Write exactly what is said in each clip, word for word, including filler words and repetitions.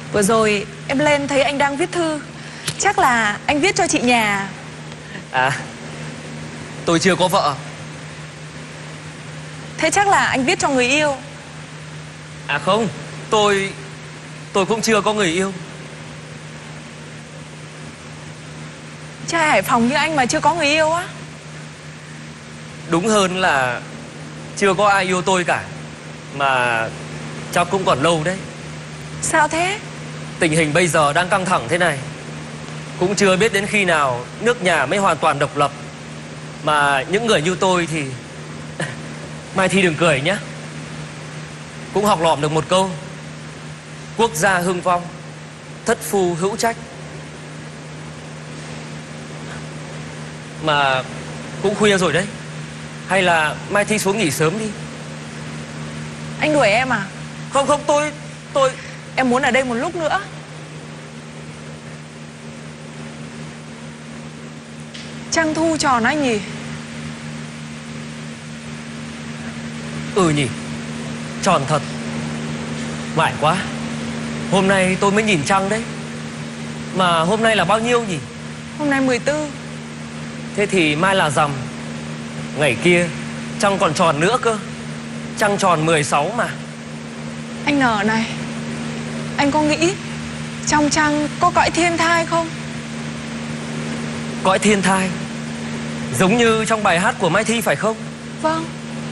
Vừa rồi em lên thấy anh đang viết thư. Chắc là anh viết cho chị nhà. À, tôi chưa có vợ. Thế chắc là anh viết cho người yêu. À không, tôi Tôi cũng chưa có người yêu. Trai Hải Phòng như anh mà chưa có người yêu á? Đúng hơn là chưa có ai yêu tôi cả. Mà chắc cũng còn lâu đấy. Sao thế? Tình hình bây giờ đang căng thẳng thế này, cũng chưa biết đến khi nào nước nhà mới hoàn toàn độc lập. Mà những người như tôi thì Mai Thi đừng cười nhé. Cũng học lỏm được một câu: quốc gia hưng vong, thất phu hữu trách. Mà cũng khuya rồi đấy, hay là Mai Thi xuống nghỉ sớm đi. Anh đuổi em à? Không không, tôi Tôi Em muốn ở đây một lúc nữa. Trăng thu tròn anh nhỉ? Ừ nhỉ, tròn thật. Mãi quá, hôm nay tôi mới nhìn trăng đấy. Mà hôm nay là bao nhiêu nhỉ? Hôm nay mười tư. Thế thì mai là rằm. Ngày kia trăng còn tròn nữa cơ. Trăng tròn mười sáu mà. Anh Nở này, anh có nghĩ trong trăng có cõi thiên thai không? Cõi thiên thai? Giống như trong bài hát của Mai Thi phải không? Vâng.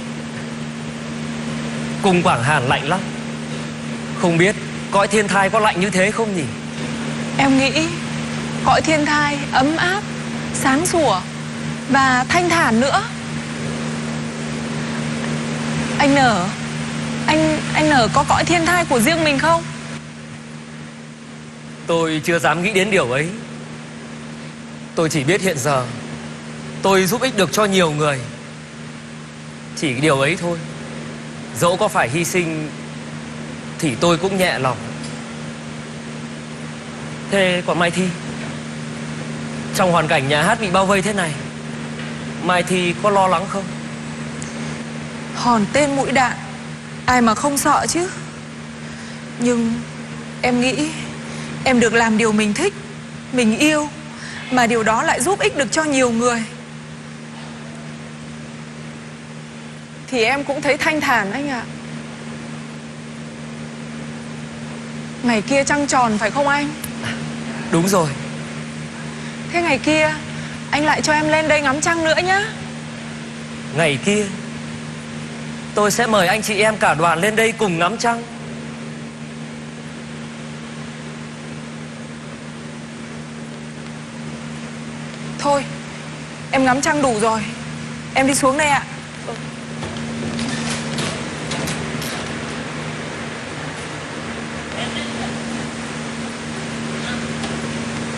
Cung Quảng Hàn lạnh lắm. Không biết cõi thiên thai có lạnh như thế không nhỉ? Em nghĩ cõi thiên thai ấm áp, sáng sủa và thanh thản nữa. Anh Nở, Anh anh Nở có cõi thiên thai của riêng mình không? Tôi chưa dám nghĩ đến điều ấy. Tôi chỉ biết hiện giờ tôi giúp ích được cho nhiều người. Chỉ điều ấy thôi. Dẫu có phải hy sinh thì tôi cũng nhẹ lòng. Thế còn Mai Thi, trong hoàn cảnh nhà hát bị bao vây thế này, Mai Thi có lo lắng không? Hòn tên mũi đạn, ai mà không sợ chứ. Nhưng em nghĩ em được làm điều mình thích, mình yêu, mà điều đó lại giúp ích được cho nhiều người, thì em cũng thấy thanh thản anh ạ. Ngày kia trăng tròn phải không anh? Đúng rồi. Thế ngày kia anh lại cho em lên đây ngắm trăng nữa nhá. Ngày kia tôi sẽ mời anh chị em cả đoàn lên đây cùng ngắm trăng. Thôi, em ngắm trăng đủ rồi, em đi xuống đây ạ. Ừ.